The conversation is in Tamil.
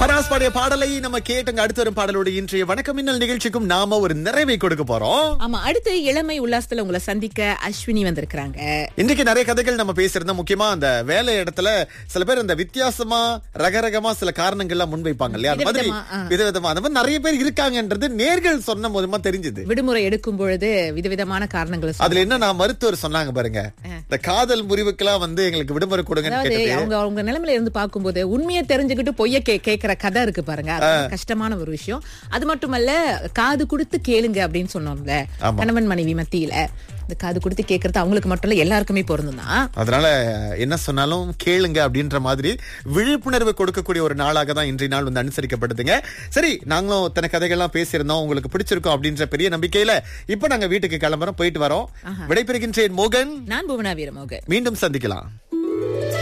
பராஸ் பாடிய பாடலை நம்ம கேட்டுங்க. அடுத்த ஒரு பாடலோட இன்றைய வணக்கம் மின்னல் நிகழ்ச்சிக்கும் நாம ஒரு நிறைவை கொடுக்க போறோம். ஆமா, அடுத்து இளமை உல்லாசத்துல உங்களை சந்திக்க அஸ்வினி வந்திருக்காங்க. இன்றைக்கு நிறைய கதைகள் நம்ம பேசியிருந்தோம். முக்கியமா அந்த வேலை இடத்துல சில பேர் இந்த வித்தியாசமா ரகரகமா சில காரணங்கள்லாம் முன்வைப்பாங்க இல்லையா? அந்த மாதிரி விதவிதமா அந்த மாதிரி நிறைய பேர் இருக்காங்கன்றது நேர்கள் சொன்ன போதுமா தெரிஞ்சது. விடுமுறை எடுக்கும் பொழுது விதவிதமான காரணங்கள் அதுல என்ன நான் மருத்துவர் சொன்னாங்க பாருங்க, இந்த காதல் முறிவுக்கெல்லாம் எங்களுக்கு விடுமுறை கொடுங்க. அவங்க நிலைமையில இருந்து பார்க்கும்போது உண்மையை தெரிஞ்சுக்கிட்டு பொய்ய கேட்கிற கதை இருக்கு பாருங்க, அது கஷ்டமான ஒரு விஷயம். அது மட்டுமல்ல, காது கொடுத்து கேளுங்க அப்படின்னு சொன்னோம்ல கணவன் மனைவி மத்தியில, இந்த காது கொடுத்து கேட்கறது அவங்களுக்கு மட்டும் இல்ல எல்லாருக்குமே பொருந்தும் தான். அதனால என்ன சொன்னாலும் கேளுங்க அப்படின்ற மாதிரி விழிப்புணர்வு கொடுக்கக்கூடிய ஒரு நாளாக தான் இன்றைய நாள் அனுசரிக்கப்படுதுங்க. சரி, நாங்களும் இத்தனை கதைகள்லாம் பேசியிருந்தோம், உங்களுக்கு பிடிச்சிருக்கோம் அப்படின்ற பெரிய நம்பிக்கையில இப்ப நாங்க வீட்டுக்கு கிளம்புறோம், போயிட்டு வரோம். விடைபெறுகின்றேன் மோகன். நான் புவனா வீரமோகன். மீண்டும் சந்திக்கலாம்.